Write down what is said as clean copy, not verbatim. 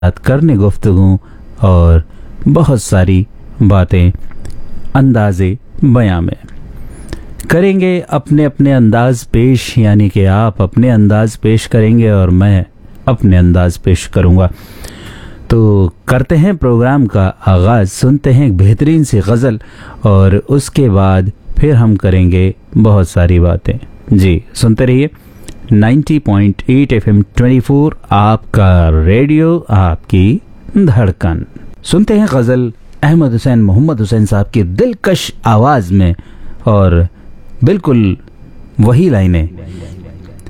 बात करने गुफ्तगू और बहुत सारी बातें अंदाज़े बयां में करेंगे, अपने अपने अंदाज पेश, यानी कि आप अपने अंदाज पेश करेंगे और मैं अपने अंदाज पेश करूंगा। तो करते हैं प्रोग्राम का आगाज, सुनते हैं एक बेहतरीन सी गज़ल और उसके बाद फिर हम करेंगे बहुत सारी बातें। जी सुनते रहिए 90.8 FM 24 आपका रेडियो, आपकी धड़कन। सुनते हैं गज़ल अहमद हुसैन मोहम्मद हुसैन साहब की दिलकश आवाज़ में और बिल्कुल वही लाइनें